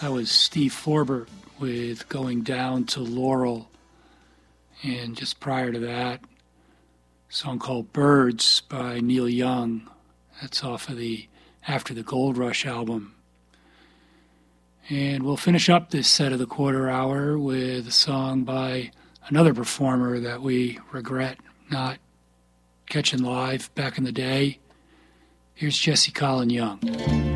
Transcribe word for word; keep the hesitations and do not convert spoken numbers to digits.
That was Steve Forbert with Going Down to Laurel. And just prior to that, a song called Birds by Neil Young. That's off of the After the Gold Rush album. And we'll finish up this set of the quarter hour with a song by another performer that we regret not catching live back in the day. Here's Jesse Colin Young.